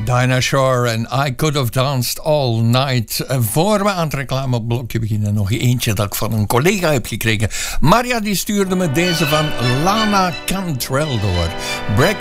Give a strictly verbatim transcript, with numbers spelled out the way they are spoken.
Dinah Shore en I Could Have Danced All Night. Voor we aan het reclameblokje beginnen, nog eentje dat ik van een collega heb gekregen. Maria die stuurde me deze van Lana Cantrell door. Break